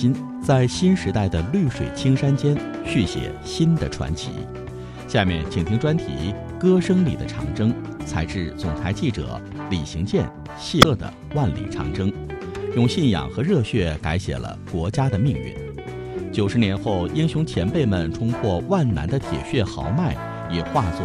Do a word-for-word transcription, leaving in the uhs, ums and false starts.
心，在新时代的绿水青山间续写新的传奇。下面请听专题《歌声里的长征》，采自总台记者李行健写的《万里长征》，用信仰和热血改写了国家的命运。九十年后，英雄前辈们冲破万难的铁血豪迈，也化作